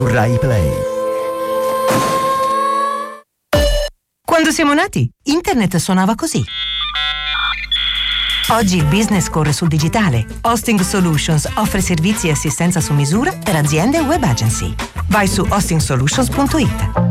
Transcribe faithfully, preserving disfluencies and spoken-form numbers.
Rai Play. Quando siamo nati, internet suonava così. Oggi il business corre sul digitale. Hosting Solutions offre servizi e assistenza su misura per aziende e web agency. Vai su hosting solutions punto it.